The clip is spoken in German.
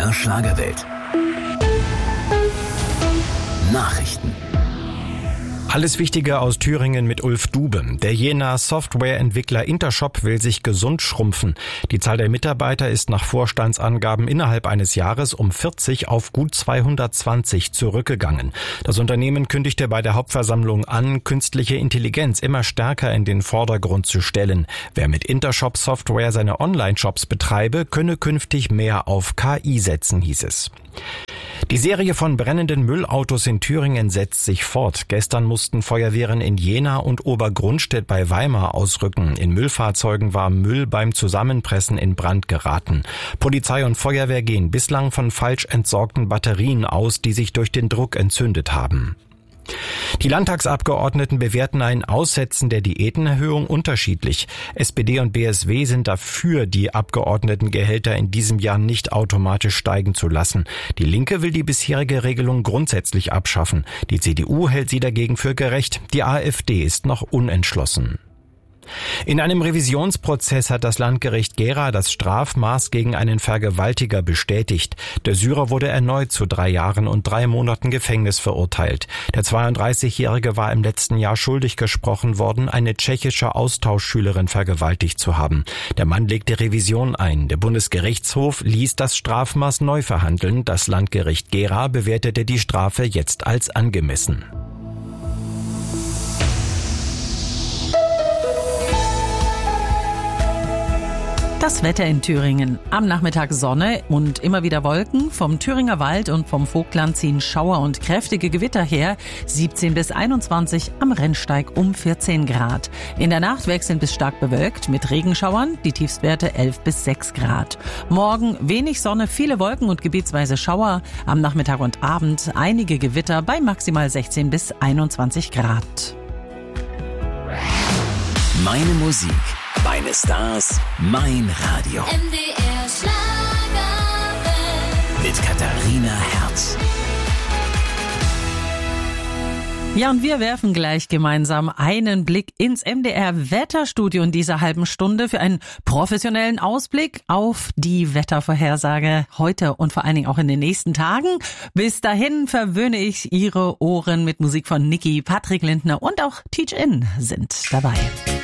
MDR Schlagerwelt. Nachrichten. Alles Wichtige aus Thüringen mit Ulf Dube. Der Jenaer Softwareentwickler Intershop will sich gesund schrumpfen. Die Zahl der Mitarbeiter ist nach Vorstandsangaben innerhalb eines Jahres um 40 auf gut 220 zurückgegangen. Das Unternehmen kündigte bei der Hauptversammlung an, künstliche Intelligenz immer stärker in den Vordergrund zu stellen. Wer mit Intershop Software seine Online-Shops betreibe, könne künftig mehr auf KI setzen, hieß es. Die Serie von brennenden Müllautos in Thüringen setzt sich fort. Gestern mussten Feuerwehren in Jena und Obergrunstedt bei Weimar ausrücken. In Müllfahrzeugen war Müll beim Zusammenpressen in Brand geraten. Polizei und Feuerwehr gehen bislang von falsch entsorgten Batterien aus, die sich durch den Druck entzündet haben. Die Landtagsabgeordneten bewerten ein Aussetzen der Diätenerhöhung unterschiedlich. SPD und BSW sind dafür, die Abgeordnetengehälter in diesem Jahr nicht automatisch steigen zu lassen. Die Linke will die bisherige Regelung grundsätzlich abschaffen. Die CDU hält sie dagegen für gerecht. Die AfD ist noch unentschlossen. In einem Revisionsprozess hat das Landgericht Gera das Strafmaß gegen einen Vergewaltiger bestätigt. Der Syrer wurde erneut zu 3 Jahren und 3 Monaten Gefängnis verurteilt. Der 32-Jährige war im letzten Jahr schuldig gesprochen worden, eine tschechische Austauschschülerin vergewaltigt zu haben. Der Mann legte Revision ein. Der Bundesgerichtshof ließ das Strafmaß neu verhandeln. Das Landgericht Gera bewertete die Strafe jetzt als angemessen. Das Wetter in Thüringen. Am Nachmittag Sonne und immer wieder Wolken. Vom Thüringer Wald und vom Vogtland ziehen Schauer und kräftige Gewitter her. 17 bis 21, am Rennsteig um 14 Grad. In der Nacht wechselnd bis stark bewölkt mit Regenschauern. Die Tiefstwerte 11 bis 6 Grad. Morgen wenig Sonne, viele Wolken und gebietsweise Schauer. Am Nachmittag und Abend einige Gewitter bei maximal 16 bis 21 Grad. Meine Musik, meine Stars, mein Radio. MDR Schlagerwelt. Mit Katharina Herz. Ja, und wir werfen gleich gemeinsam einen Blick ins MDR-Wetterstudio in dieser halben Stunde für einen professionellen Ausblick auf die Wettervorhersage heute und vor allen Dingen auch in den nächsten Tagen. Bis dahin verwöhne ich Ihre Ohren mit Musik von Niki, Patrick Lindner und auch Teach In sind dabei.